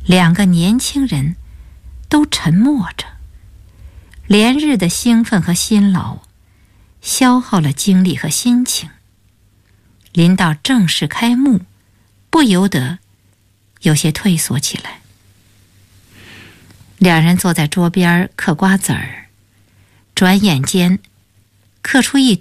两个年轻人都沉默着，连日的兴奋和辛劳消耗了精力和心情，临到正式开幕，不由得有些退缩起来。两人坐在桌边嗑瓜子儿，转眼间嗑出一